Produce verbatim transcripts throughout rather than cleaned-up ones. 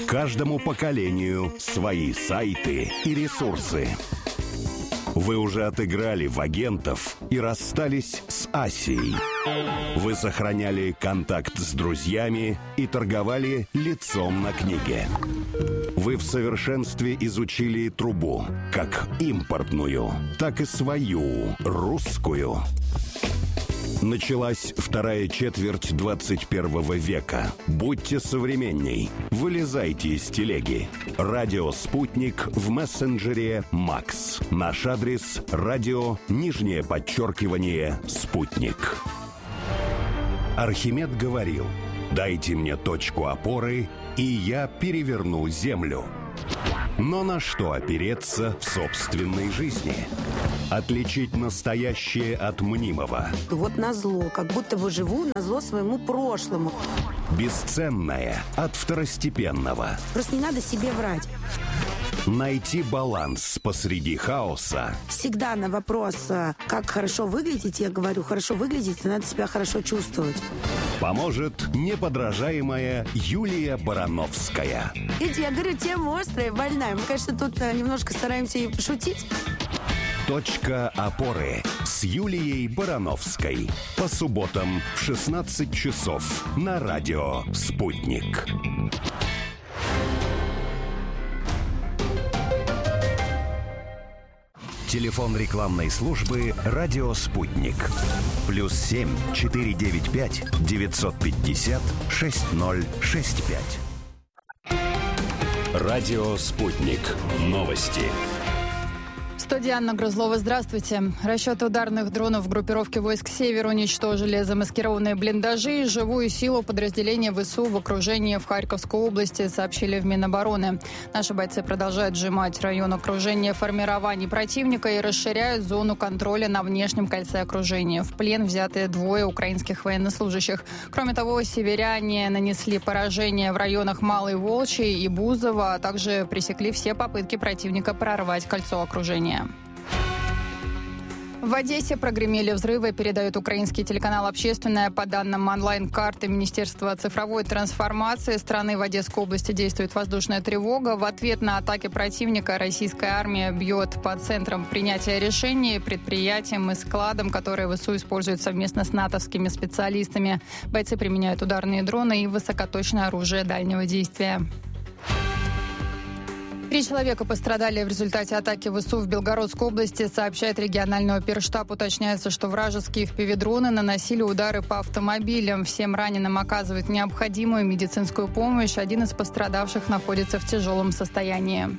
Каждому поколению свои сайты и ресурсы. Вы уже отыграли в агентов и расстались с Асией. Вы сохраняли контакт с друзьями и торговали лицом на книге. Вы в совершенстве изучили трубу, как импортную, так и свою, русскую. Началась вторая четверть двадцать первого века. Будьте современней. Вылезайте из телеги. Радио «Спутник» в мессенджере «Макс». Наш адрес – радио, нижнее подчеркивание, «Спутник». Архимед говорил: «Дайте мне точку опоры, и я переверну землю». Но на что опереться в собственной жизни? Отличить настоящее от мнимого. Вот назло, как будто бы живу назло своему прошлому. Бесценное от второстепенного. Просто не надо себе врать. Найти баланс посреди хаоса. Всегда на вопрос, как хорошо выглядеть, я говорю, хорошо выглядеть, надо себя хорошо чувствовать. Поможет неподражаемая Юлия Барановская. Видите, я говорю, тема острая, больная. Мы, конечно, тут немножко стараемся и пошутить. Точка опоры с Юлией Барановской. По субботам в шестнадцать часов на радио «Спутник». Телефон рекламной службы «Радио Спутник». Плюс семь четыре девять пять девятьсот пятьдесят шесть ноль шесть пять. Радио Спутник. Новости. Студия Анна Грызлова. Здравствуйте. Расчеты ударных дронов группировки войск «Север» уничтожили замаскированные блиндажи и живую силу подразделения ВСУ в окружении в Харьковской области, сообщили в Минобороны. Наши бойцы продолжают сжимать район окружения формирований противника и расширяют зону контроля на внешнем кольце окружения. В плен взяты двое украинских военнослужащих. Кроме того, северяне нанесли поражение в районах Малой Волчий и Бузова, а также пресекли все попытки противника прорвать кольцо окружения. В Одессе прогремели взрывы, передает украинский телеканал «Общественное». По данным онлайн-карты Министерства цифровой трансформации страны, в Одесской области действует воздушная тревога. В ответ на атаки противника российская армия бьет по центрам принятия решений, предприятиям и складам, которые ВСУ используют совместно с натовскими специалистами. Бойцы применяют ударные дроны и высокоточное оружие дальнего действия. Три человека пострадали в результате атаки ВСУ в Белгородской области, сообщает региональный оперштаб. Уточняется, что вражеские эф пи ви-дроны наносили удары по автомобилям. Всем раненым оказывают необходимую медицинскую помощь. Один из пострадавших находится в тяжелом состоянии.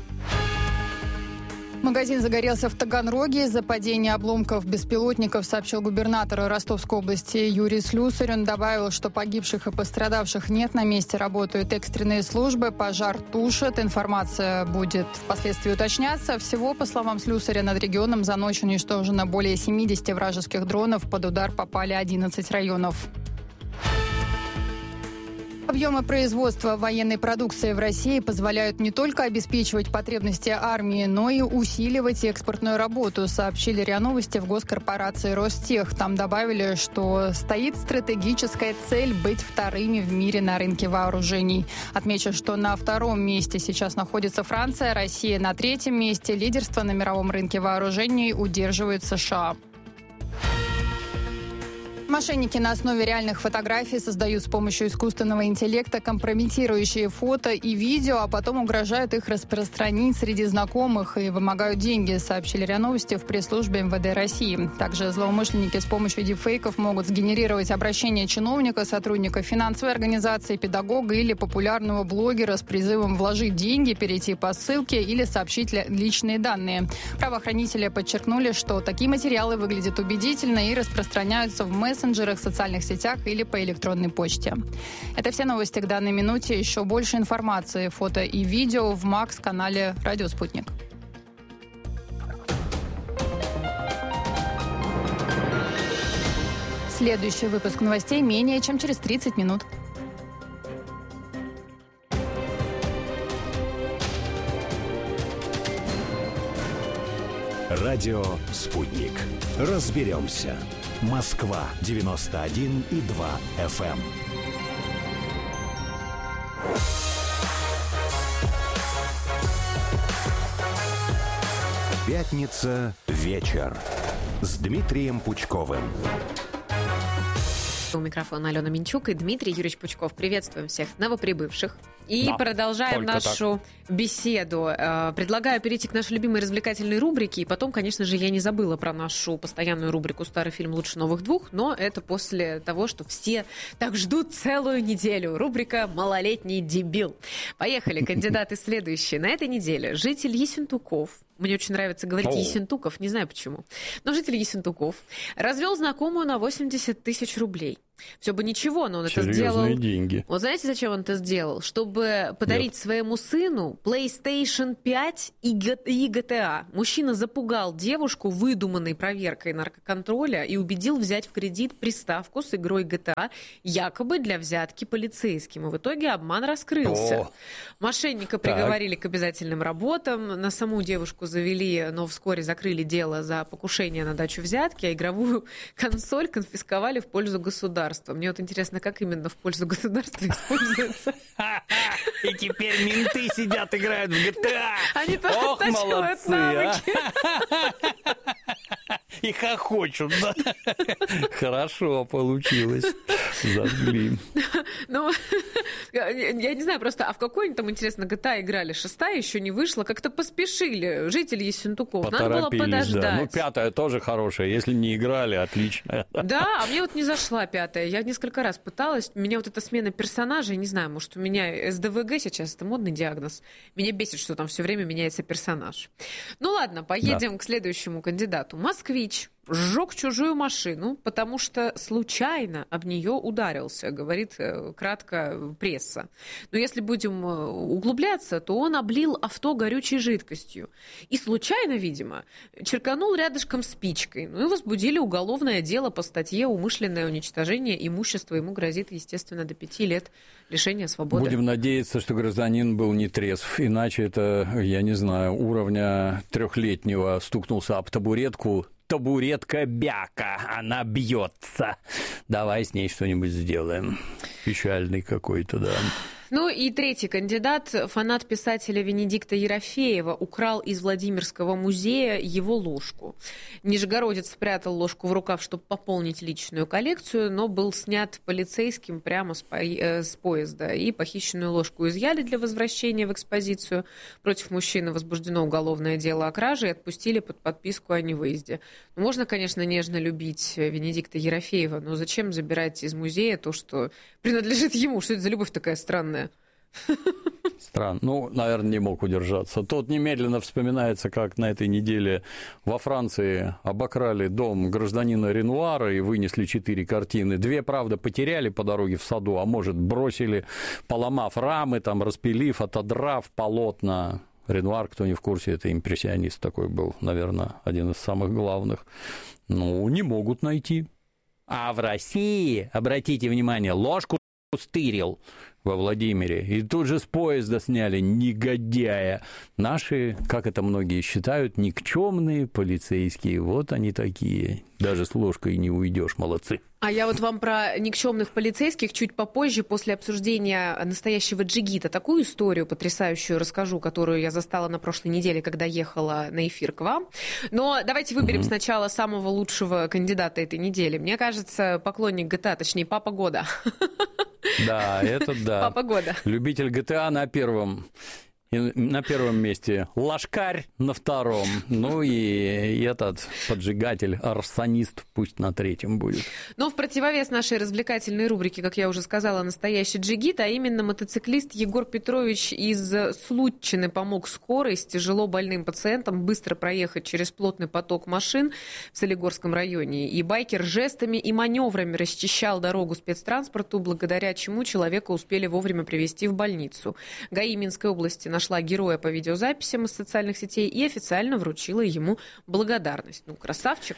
Магазин загорелся в Таганроге из-за падения обломков беспилотников, сообщил губернатор Ростовской области Юрий Слюсарь. Он добавил, что погибших и пострадавших нет. На месте работают экстренные службы, пожар тушат. Информация будет впоследствии уточняться. Всего, по словам Слюсаря, над регионом за ночь уничтожено более семидесяти вражеских дронов. Под удар попали одиннадцать районов. Объемы производства военной продукции в России позволяют не только обеспечивать потребности армии, но и усиливать экспортную работу, сообщили РИА Новости в госкорпорации Ростех. Там добавили, что стоит стратегическая цель быть вторыми в мире на рынке вооружений. Отмечу, что на втором месте сейчас находится Франция, Россия на третьем месте. Лидерство на мировом рынке вооружений удерживает США. Мошенники на основе реальных фотографий создают с помощью искусственного интеллекта компрометирующие фото и видео, а потом угрожают их распространить среди знакомых и вымогают деньги, сообщили РИА Новости в пресс-службе эм вэ дэ России. Также злоумышленники с помощью дипфейков могут сгенерировать обращение чиновника, сотрудника финансовой организации, педагога или популярного блогера с призывом вложить деньги, перейти по ссылке или сообщить личные данные. Правоохранители подчеркнули, что такие материалы выглядят убедительно и распространяются в мессенджерах, мессенджерах, социальных сетях или по электронной почте. Это все новости к данной минуте. Еще больше информации, фото и видео в Макс-канале «Радио Спутник». Следующий выпуск новостей менее чем через тридцать минут. Радио «Спутник». Разберемся. Москва девяносто один и два эф эм. Пятница вечер с Дмитрием Пучковым. У микрофона Алена Минчук и Дмитрий Юрьевич Пучков. Приветствуем всех новоприбывших. И да, продолжаем нашу так. беседу. Предлагаю перейти к нашей любимой развлекательной рубрике. И потом, конечно же, я не забыла про нашу постоянную рубрику «Старый фильм лучше новых двух», но это после того, что все так ждут целую неделю. Рубрика «Малолетний дебил». Поехали, кандидаты следующие. На этой неделе житель Ессентуков, мне очень нравится говорить О. Ессентуков, не знаю почему, но житель Ессентуков развел знакомую на восемьдесят тысяч рублей. Все бы ничего, но он Серьезные это сделал... деньги. Вот знаете, зачем он это сделал? Чтобы подарить Нет. своему сыну PlayStation пять и джи ти эй. Мужчина запугал девушку выдуманной проверкой наркоконтроля и убедил взять в кредит приставку с игрой джи ти эй, якобы для взятки полицейским. И в итоге обман раскрылся. О. Мошенника приговорили так. к обязательным работам. На саму девушку завели, но вскоре закрыли дело за покушение на дачу взятки, а игровую консоль конфисковали в пользу государства. Мне вот интересно, как именно в пользу государства используется. И теперь менты сидят, играют в джи ти эй. Они оттачивают навыки. И хохочут, да? Хорошо получилось. Зажгли. Ну, я не знаю просто, а в какой-нибудь там, интересно, джи ти эй играли? Шестая еще не вышла, как-то поспешили жители Ессентуков. Надо было подождать. Да. Ну, пятая тоже хорошая, если не играли, отлично. Да, а мне вот не зашла пятая. Я несколько раз пыталась. Меня вот эта смена персонажей, не знаю, может, у меня эс дэ вэ гэ сейчас, это модный диагноз. Меня бесит, что там все время меняется персонаж. Ну ладно, поедем да. к следующему кандидату. Москвич сжег чужую машину, потому что случайно об нее ударился, говорит кратко пресса. Но если будем углубляться, то он облил авто горючей жидкостью. И случайно, видимо, черканул рядышком спичкой. Ну и возбудили уголовное дело по статье «Умышленное уничтожение имущества». Ему грозит, естественно, до пяти лет лишения свободы. Будем надеяться, что гражданин был не трезв. Иначе это, я не знаю, уровня трехлетнего стукнулся об табуретку. Табуретка бяка, она бьется. Давай с ней что-нибудь сделаем. Печальный какой-то, да. Ну и третий кандидат, фанат писателя Венедикта Ерофеева, украл из Владимирского музея его ложку. Нижегородец спрятал ложку в рукав, чтобы пополнить личную коллекцию, но был снят полицейским прямо с, по... с поезда. И похищенную ложку изъяли для возвращения в экспозицию. Против мужчины возбуждено уголовное дело о краже и отпустили под подписку о невыезде. Ну, можно, конечно, нежно любить Венедикта Ерофеева, но зачем забирать из музея то, что принадлежит ему? Что это за любовь такая странная? Странно. Ну, наверное, не мог удержаться. Тут немедленно вспоминается, как на этой неделе во Франции обокрали дом гражданина Ренуара и вынесли четыре картины. Две, правда, потеряли по дороге в саду, а может, бросили, поломав рамы, там, распилив, отодрав полотна. Ренуар, кто не в курсе, это импрессионист такой был, наверное, один из самых главных. Ну, не могут найти. А в России, обратите внимание, ложку стырил во Владимире. И тут же с поезда сняли, негодяя. Наши, как это многие считают, никчемные полицейские. Вот они такие. Даже с ложкой не уйдешь, молодцы. А я вот вам про никчемных полицейских чуть попозже, после обсуждения настоящего джигита, такую историю потрясающую расскажу, которую я застала на прошлой неделе, когда ехала на эфир к вам. Но давайте выберем mm-hmm. сначала самого лучшего кандидата этой недели. Мне кажется, поклонник джи ти эй, точнее, папа года. Да, это да. Папа года. Любитель джи ти эй на первом. И на первом месте Лашкарь, на втором. Ну и этот поджигатель, арсонист, пусть на третьем будет. Но в противовес нашей развлекательной рубрике, как я уже сказала, настоящий джигит, а именно мотоциклист Егор Петрович из Случины помог скорой с тяжело больным пациентом быстро проехать через плотный поток машин в Солигорском районе. И байкер жестами и маневрами расчищал дорогу спецтранспорту, благодаря чему человека успели вовремя привезти в больницу. ГАИ Минской области нашла героя по видеозаписям из социальных сетей и официально вручила ему благодарность. Ну, красавчик.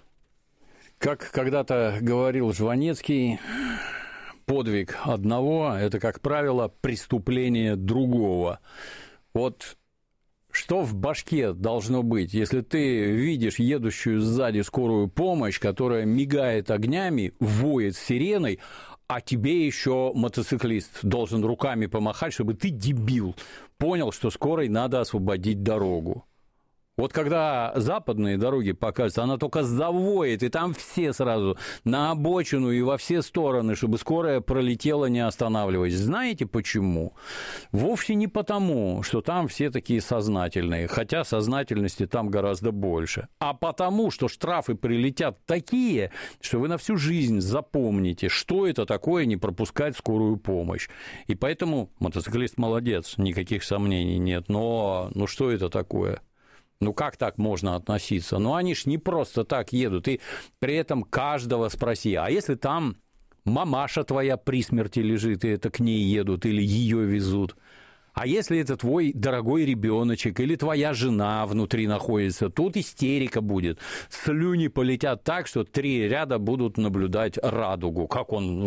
Как когда-то говорил Жванецкий, подвиг одного – это, как правило, преступление другого. Вот что в башке должно быть, если ты видишь едущую сзади скорую помощь, которая мигает огнями, воет сиреной, а тебе еще мотоциклист должен руками помахать, чтобы ты, дебил, понял, что скорой надо освободить дорогу. Вот когда западные дороги показываются, она только завоет, и там все сразу на обочину и во все стороны, чтобы скорая пролетела, не останавливаясь. Знаете почему? Вовсе не потому, что там все такие сознательные, хотя сознательности там гораздо больше, а потому, что штрафы прилетят такие, что вы на всю жизнь запомните, что это такое не пропускать скорую помощь. И поэтому мотоциклист молодец, никаких сомнений нет, но ну что это такое? Ну, как так можно относиться? Ну, они ж не просто так едут. И при этом каждого спроси, а если там мамаша твоя при смерти лежит, и это к ней едут, или ее везут? А если это твой дорогой ребеночек или твоя жена внутри находится, тут истерика будет. Слюни полетят так, что три ряда будут наблюдать радугу, как он